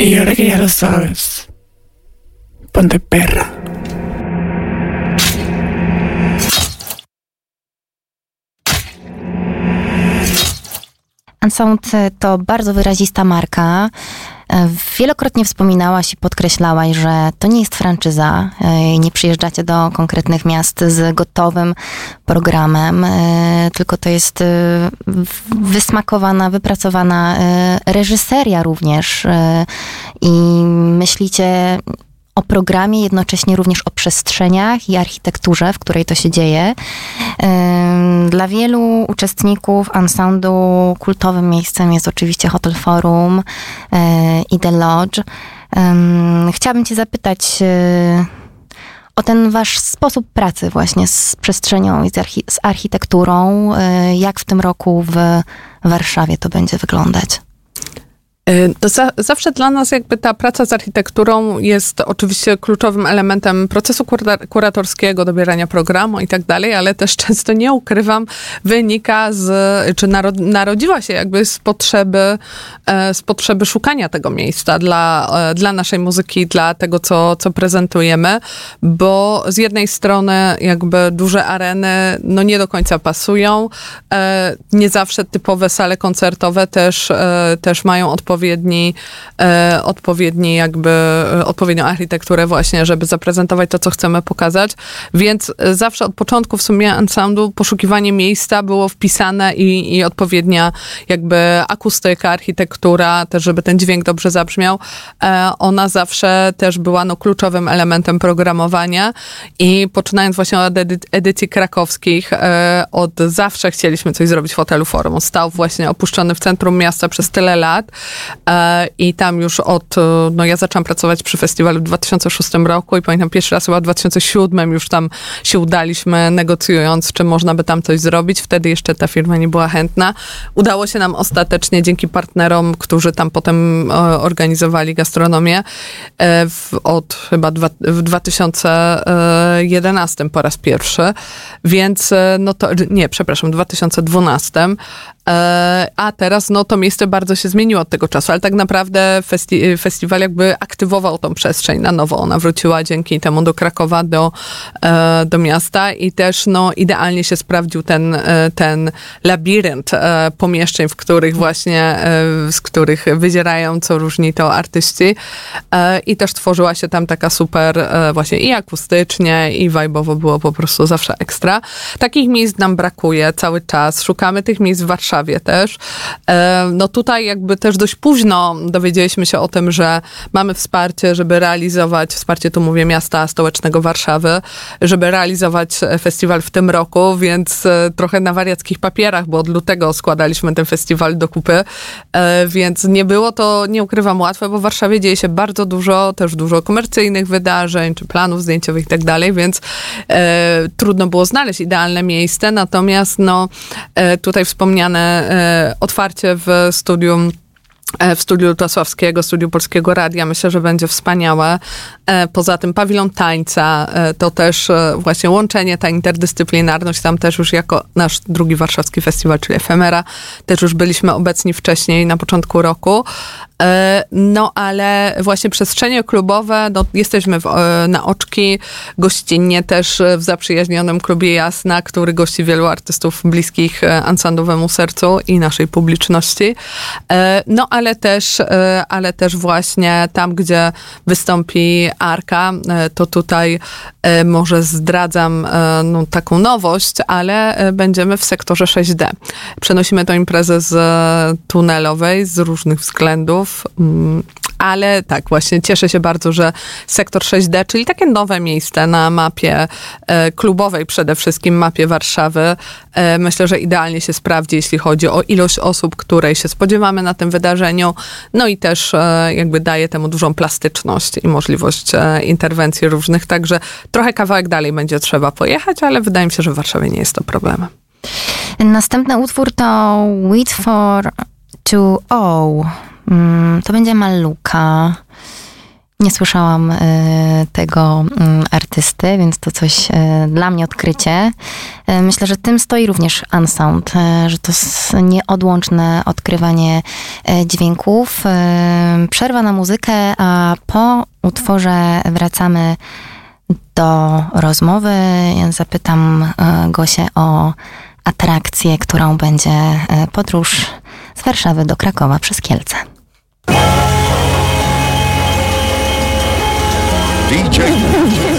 Y ahora que ya lo sabes, ponte perra. Unsound to bardzo wyrazista marka. Wielokrotnie wspominałaś i podkreślałaś, że to nie jest franczyza. Nie przyjeżdżacie do konkretnych miast z gotowym programem, tylko to jest wysmakowana, wypracowana reżyseria również. I myślicie o programie, jednocześnie również o przestrzeniach i architekturze, w której to się dzieje. Dla wielu uczestników Unsoundu kultowym miejscem jest oczywiście Hotel Forum i The Lodge. Chciałabym cię zapytać o ten wasz sposób pracy właśnie z przestrzenią i z architekturą. Jak w tym roku w Warszawie to będzie wyglądać? To zawsze dla nas jakby ta praca z architekturą jest oczywiście kluczowym elementem procesu kuratorskiego, dobierania programu i tak dalej, ale też często, nie ukrywam, wynika czy narodziła się jakby z potrzeby szukania tego miejsca dla naszej muzyki, dla tego, co prezentujemy, bo z jednej strony jakby duże areny no nie do końca pasują, nie zawsze typowe sale koncertowe też mają odpowiednią architekturę właśnie, żeby zaprezentować to, co chcemy pokazać. Więc zawsze od początku w sumie Unsoundu poszukiwanie miejsca było wpisane i odpowiednia jakby akustyka, architektura, też żeby ten dźwięk dobrze zabrzmiał. Ona zawsze też była kluczowym elementem programowania i poczynając właśnie od edycji krakowskich, od zawsze chcieliśmy coś zrobić w Hotelu Forum. On stał właśnie opuszczony w centrum miasta przez tyle lat. I tam już ja zaczęłam pracować przy festiwalu w 2006 roku i pamiętam pierwszy raz chyba w 2007 już tam się udaliśmy, negocjując, czy można by tam coś zrobić. Wtedy jeszcze ta firma nie była chętna. Udało się nam ostatecznie dzięki partnerom, którzy tam potem organizowali gastronomię od chyba w 2011 po raz pierwszy. Więc w 2012. A teraz to miejsce bardzo się zmieniło od tego czasu, ale tak naprawdę festiwal jakby aktywował tą przestrzeń na nowo. Ona wróciła dzięki temu do Krakowa, do miasta i też idealnie się sprawdził ten labirynt pomieszczeń, z których wydzierają co różni to artyści i też tworzyła się tam taka super właśnie i akustycznie, i vibe'owo było po prostu zawsze ekstra. Takich miejsc nam brakuje cały czas. Szukamy tych miejsc w Warszawie też. Tutaj jakby też dość późno dowiedzieliśmy się o tym, że mamy wsparcie, żeby realizować, tu mówię miasta stołecznego Warszawy, żeby realizować festiwal w tym roku, więc trochę na wariackich papierach, bo od lutego składaliśmy ten festiwal do kupy, więc nie było to, nie ukrywam, łatwe, bo w Warszawie dzieje się bardzo dużo, też dużo komercyjnych wydarzeń, czy planów zdjęciowych i tak dalej, więc trudno było znaleźć idealne miejsce, natomiast tutaj wspomniane otwarcie w studiu Lutosławskiego, studiu Polskiego Radia, myślę, że będzie wspaniałe. Poza tym pawilon tańca, to też właśnie łączenie, ta interdyscyplinarność, tam też już jako nasz drugi warszawski festiwal, czyli Efemera, też już byliśmy obecni wcześniej, na początku roku. Ale właśnie przestrzenie klubowe, jesteśmy na Oczki, gościnnie też w zaprzyjaźnionym klubie Jasna, który gości wielu artystów bliskich Unsoundowemu sercu i naszej publiczności. Ale też właśnie tam, gdzie wystąpi Arka, to tutaj może zdradzam taką nowość, ale będziemy w sektorze 6D. Przenosimy tę imprezę z tunelowej z różnych względów, ale tak, właśnie cieszę się bardzo, że sektor 6D, czyli takie nowe miejsce na mapie klubowej, przede wszystkim mapie Warszawy, myślę, że idealnie się sprawdzi, jeśli chodzi o ilość osób, której się spodziewamy na tym wydarzeniu, i też jakby daje temu dużą plastyczność i możliwość interwencji różnych, także trochę kawałek dalej będzie trzeba pojechać, ale wydaje mi się, że w Warszawie nie jest to problemem. Następny utwór to Wait for 2O. To będzie Maluka. Nie słyszałam tego artysty, więc to coś dla mnie odkrycie. Myślę, że tym stoi również Unsound, że to jest nieodłączne odkrywanie dźwięków. Przerwa na muzykę, a po utworze wracamy do rozmowy. Ja zapytam Gosię o atrakcję, którą będzie podróż z Warszawy do Krakowa przez Kielce. DJ